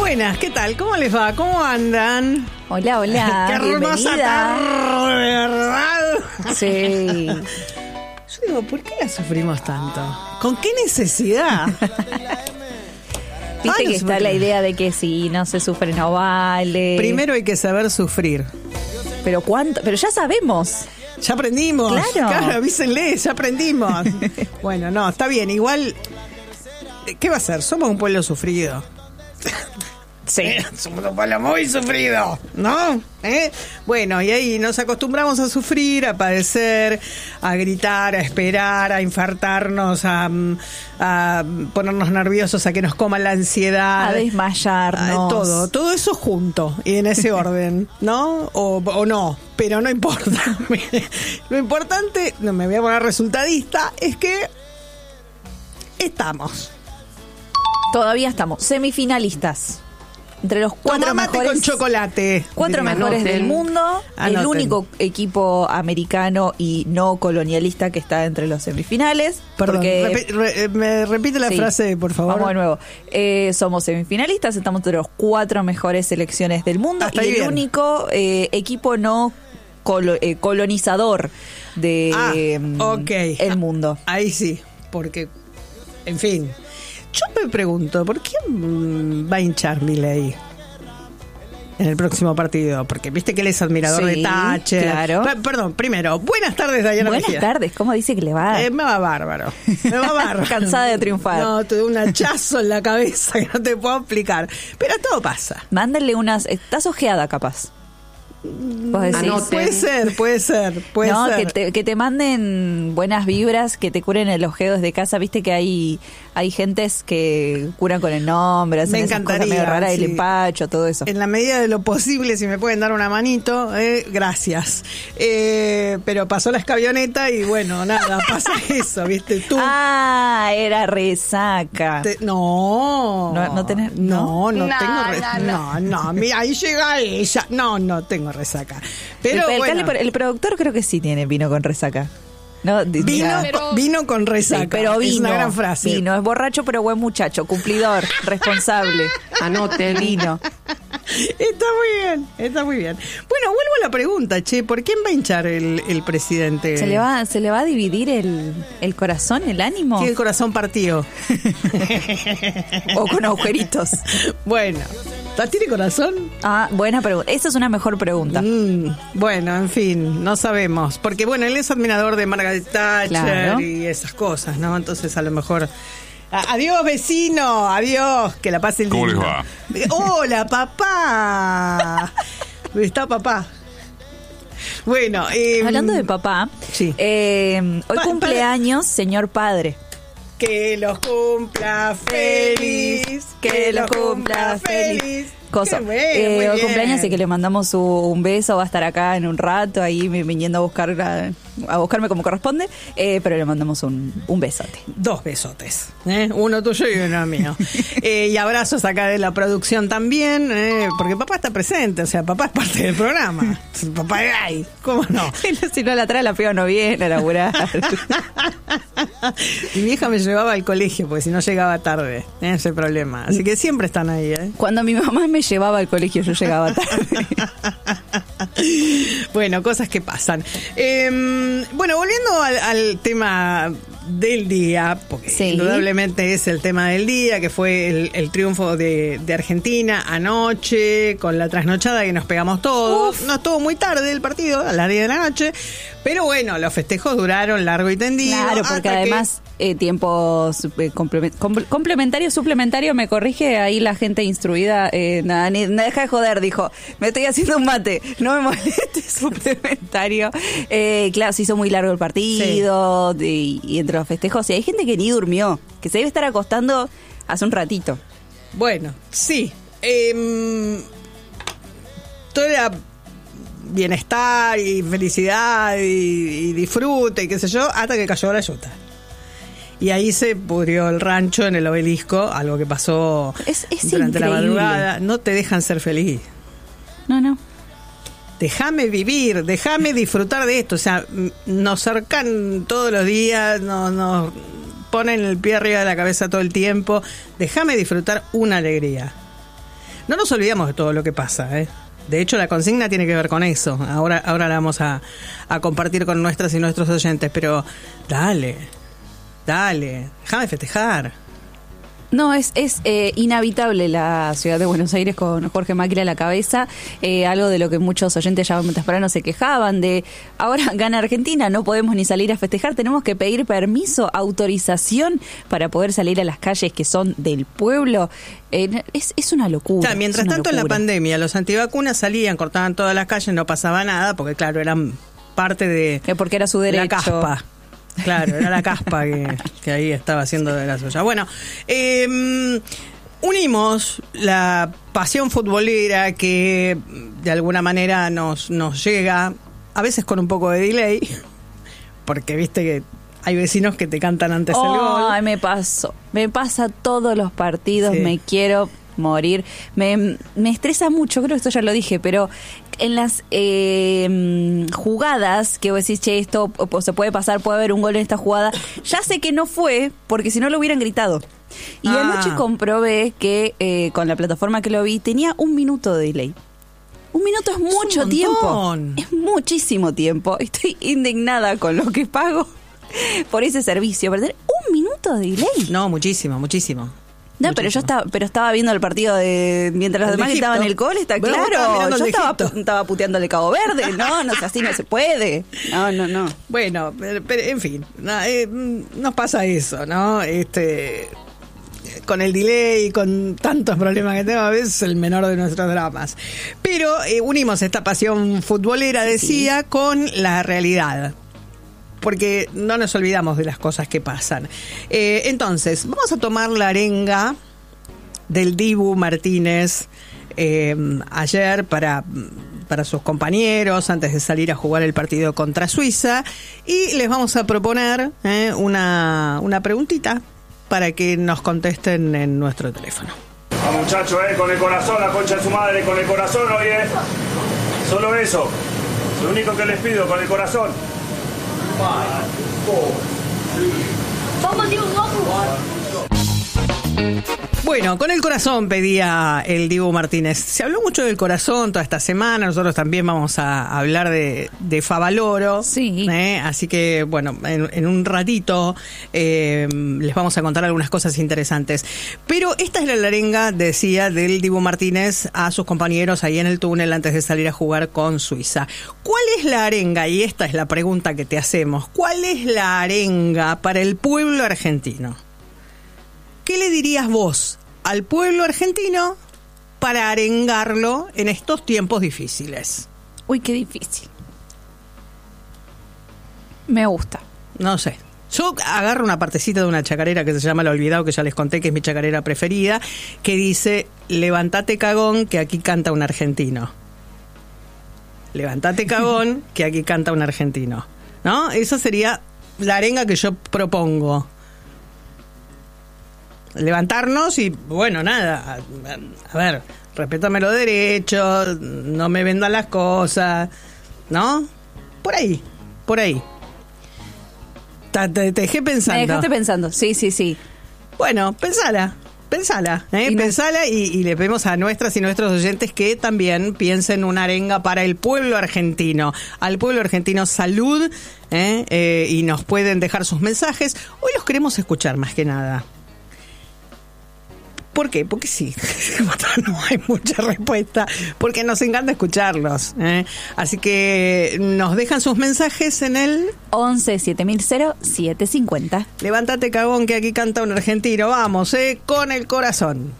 Buenas, ¿qué tal? ¿Cómo les va? ¿Cómo andan? Hola, hola. ¡Qué hermosa tarde, de verdad! Sí. Yo digo, ¿por qué la sufrimos tanto? ¿Con qué necesidad? Viste que está la idea de que si no se sufre no vale. Primero hay que saber sufrir. Pero ¿cuánto? Pero ya sabemos. Ya aprendimos. Claro, avísenle, ya aprendimos. Bueno, no, está bien. Igual, ¿qué va a ser? Somos un pueblo sufrido. Sí. Somos un pueblo muy sufrido, ¿no? Bueno, y ahí nos acostumbramos a sufrir, a padecer, a gritar, a esperar, a infartarnos, a ponernos nerviosos, a que nos coma la ansiedad, a desmayarnos. todo eso junto y en ese orden, ¿no? O no, pero no importa. Lo importante, no me voy a poner resultadista, es que estamos. Todavía estamos semifinalistas. Entre los cuatro mejores con chocolate. Cuatro mejores del mundo. El único equipo americano y no colonialista que está entre los semifinales. Perdón, me repite la frase, por favor. Vamos de nuevo. Somos semifinalistas, estamos entre los cuatro mejores selecciones del mundo. Hasta y el único equipo no colonizador de el mundo. Ahí sí, porque, en fin. Yo me pregunto, ¿por qué va a hinchar Milei en el próximo partido? Porque viste que él es admirador de Thatcher. Claro. Perdón, primero, buenas tardes, Dayana Buenas Mejía. tardes, ¿cómo dice que le va? Me va bárbaro. Me va bárbaro. Cansada de triunfar. No, te doy un hachazo en la cabeza que no te puedo explicar. Pero todo pasa. Mándale unas... Estás ojeada, capaz. ¿Vos decís? Puede ser. Que te manden buenas vibras, que te curen el ojeo desde casa. Viste que hay gentes que curan con el nombre, hacen esas cosas medio raras, el empacho, todo eso. En la medida de lo posible, si me pueden dar una manito, gracias. Pero pasó la escabioneta y bueno, nada, pasa eso, ¿viste? Tú. Era resaca. No tenés. No tengo resaca. No, mira, ahí llega ella. No tengo resaca. Pero el productor creo que sí tiene vino con resaca. No, vino con resaca. Sí, pero vino, es una gran frase. Vino, es borracho pero buen muchacho, cumplidor, responsable. Anote, vino. Está muy bien. Bueno, vuelvo a la pregunta, ¿por quién va a hinchar el presidente? ¿Se le va a dividir el corazón, el ánimo? Tiene el corazón partido. O con agujeritos. Bueno, ¿tiene corazón? Buena pregunta. Esa es una mejor pregunta. Bueno, en fin, no sabemos. Porque, bueno, él es admirador de Margaret Thatcher, claro, y esas cosas, ¿no? Entonces, a lo mejor... Adiós, vecino, adiós, que la pase el día. ¿Cómo les va? Hola, papá. Está papá. Bueno, hablando de papá, sí. Hoy cumpleaños, señor padre. Que los cumpla feliz, que los cumpla feliz. Cosa. Hoy cumpleaños, así que le mandamos un beso, va a estar acá en un rato, ahí viniendo a buscarme como corresponde, pero le mandamos un besote. 2 besotes, uno tuyo y uno mío. Y abrazos acá de la producción también, porque papá está presente, o sea, papá es parte del programa. Papá es gay, ¿cómo no? Si no la trae, la piba no viene a laburar. Mi vieja me llevaba al colegio, porque si no llegaba tarde, ese problema. Así que siempre están ahí, Cuando mi mamá me llevaba al colegio, yo llegaba tarde. Bueno, cosas que pasan. Bueno, volviendo al tema del día, porque indudablemente es el tema del día, que fue el triunfo de Argentina anoche, con la trasnochada que nos pegamos todos. No estuvo muy tarde el partido, a las 10 de la noche, pero bueno, los festejos duraron largo y tendido. Claro, porque además tiempos complementario, suplementario, me corrige ahí la gente instruida, nada, deja de joder, dijo, me estoy haciendo un mate, no me moleste, suplementario. Claro, se hizo muy largo el partido, y entre los festejos, y hay gente que ni durmió, que se debe estar acostando hace un ratito. Bueno, sí. Todo era bienestar y felicidad y disfrute y qué sé yo, hasta que cayó la yuta. Y ahí se pudrió el rancho en el Obelisco, algo que pasó durante la madrugada. No te dejan ser feliz. No. Déjame vivir, déjame disfrutar de esto. O sea, nos cercan todos los días, nos ponen el pie arriba de la cabeza todo el tiempo. Déjame disfrutar una alegría. no nos olvidamos de todo lo que pasa, ¿eh? De hecho, la consigna tiene que ver con eso. Ahora la vamos a compartir con nuestras y nuestros oyentes, pero dale, déjame festejar. No, es inhabitable la ciudad de Buenos Aires con Jorge Macri a la cabeza, algo de lo que muchos oyentes ya muy temprano se quejaban de, ahora gana Argentina, no podemos ni salir a festejar, tenemos que pedir permiso, autorización para poder salir a las calles que son del pueblo. Es una locura. Claro, mientras tanto, en la pandemia, los antivacunas salían, cortaban todas las calles, no pasaba nada, porque claro, eran parte de... porque era su derecho. La caspa. Claro, era la caspa que ahí estaba haciendo de la suya. Bueno, unimos la pasión futbolera que de alguna manera nos llega, a veces con un poco de delay, porque viste que hay vecinos que te cantan antes el gol. Ay, me pasa todos los partidos, sí. Me quiero morir. Me estresa mucho, creo que esto ya lo dije, pero en las jugadas que vos decís, che, esto se puede pasar, puede haber un gol en esta jugada, ya sé que no fue, porque si no lo hubieran gritado. Y anoche comprobé que con la plataforma que lo vi, tenía 1 minuto de delay. 1 minuto es mucho tiempo. Es muchísimo tiempo. Estoy indignada con lo que pago por ese servicio. Perder 1 minuto de delay. No, muchísimo. No, pero yo estaba viendo el partido mientras los demás gritaban el gol, está claro. Yo estaba puteándole Cabo Verde. No, así no se puede. No. Bueno, pero en fin, nos pasa eso, ¿no? Con el delay, con tantos problemas que tengo, a veces es el menor de nuestros dramas. Pero unimos esta pasión futbolera, decía, con la realidad. Porque no nos olvidamos de las cosas que pasan. Entonces, vamos a tomar la arenga del Dibu Martínez ayer para sus compañeros antes de salir a jugar el partido contra Suiza, y les vamos a proponer una preguntita para que nos contesten en nuestro teléfono. Muchachos, con el corazón, la concha de su madre, con el corazón, oye. Solo eso. Lo único que les pido, con el corazón. Bueno, con el corazón pedía el Dibu Martínez. Se habló mucho del corazón toda esta semana. Nosotros también vamos a hablar de Favaloro. Sí. Así que, bueno, en un ratito les vamos a contar algunas cosas interesantes. Pero esta es la arenga, decía, del Dibu Martínez a sus compañeros ahí en el túnel antes de salir a jugar con Suiza. ¿Cuál es la arenga? Y esta es la pregunta que te hacemos. ¿Cuál es la arenga para el pueblo argentino? ¿Qué le dirías vos al pueblo argentino para arengarlo en estos tiempos difíciles? Uy, qué difícil. Me gusta. No sé. Yo agarro una partecita de una chacarera que se llama La Olvidado, que ya les conté que es mi chacarera preferida, que dice: levántate cagón, que aquí canta un argentino. Levántate cagón, que aquí canta un argentino. ¿No? Esa sería la arenga que yo propongo. Levantarnos y, bueno, nada, a ver, respétame los derechos, no me vendan las cosas, ¿no? Por ahí. Te dejé pensando. Me dejaste pensando, sí. Bueno, pensala, pensala y le pedimos a nuestras y nuestros oyentes que también piensen una arenga para el pueblo argentino. Al pueblo argentino, salud, y nos pueden dejar sus mensajes. Hoy los queremos escuchar más que nada. ¿Por qué? Porque sí, no hay mucha respuesta, porque nos encanta escucharlos. Así que nos dejan sus mensajes en el 11 7000 750. Levántate cagón, que aquí canta un argentino. Vamos, con el corazón.